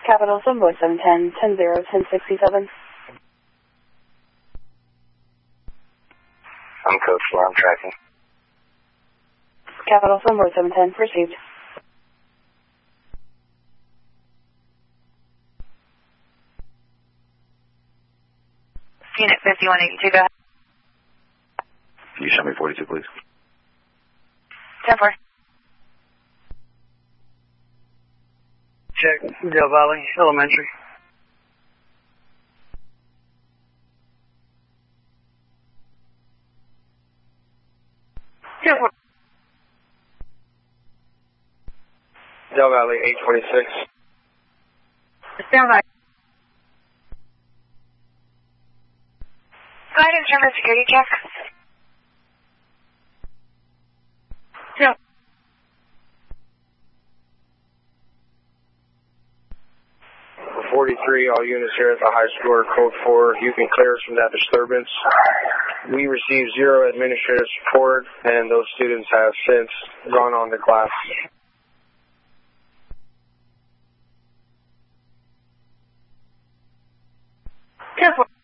Capital Sunboy 710, 10-0, 1067. I'm Code 4, I'm tracking. Capital Sunboy 710, received. Unit 5182, go ahead. Can you show me 42, please? 10-4. Check, Del Valley Elementary. Del Valley 826. Stand by. Go ahead and start the security check. Yeah. For 43, all units here at the high school are Code 4. You can clear us from that disturbance. We received 0 administrative support, and those students have since gone on to class. 10-4.